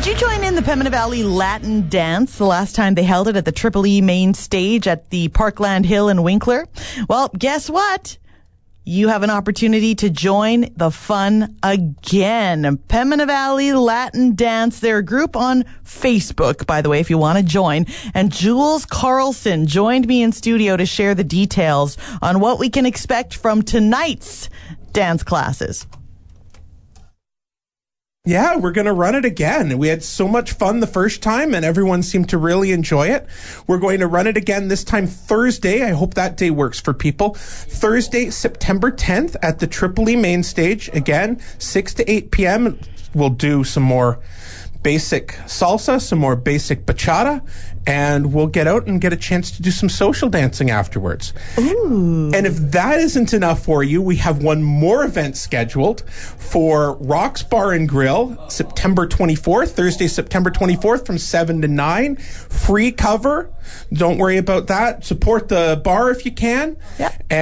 you join in the Pembina Valley Latin Dance the last time they held it at the Triple E main stage at the Parkland Hill in Winkler? Well, guess what? You have an opportunity to join the fun again. Pembina Valley Latin Dance, their group on Facebook, by the way, if you want to join. And Jules Carlson joined me in studio to share the details on what we can expect from tonight's dance classes. Yeah, we're going to run it again. We had so much fun the first time, and everyone seemed to really enjoy it. We're going to run it again this time Thursday. I hope that day works for people. Thursday, September 10th at the Triple E main stage. Again, 6 to 8 p.m. We'll do some more basic salsa, some more basic bachata, and we'll get out and get a chance to do some social dancing afterwards. Ooh. And if that isn't enough for you, we have one more event scheduled for Rocks Bar and Grill, September 24th, Thursday, September 24th from 7 to 9. Free cover. Don't worry about that. Support the bar if you can. Yep.